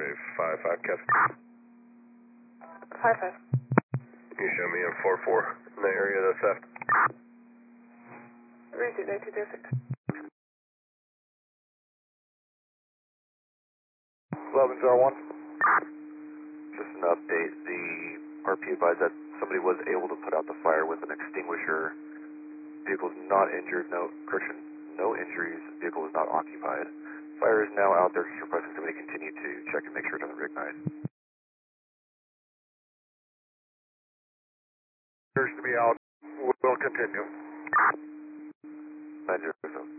runway 55, Kevin. 55. Can you show me in 44 in the area of the theft? Receive 8206. 1101. Just an update, the RP advised that somebody was able to put out the fire with an extinguisher. Vehicle is not injured, no injuries, vehicle is not occupied. Fire is now out there, just requesting somebody continue to check and make sure it doesn't reignite. Appears to be out. We'll continue. 907.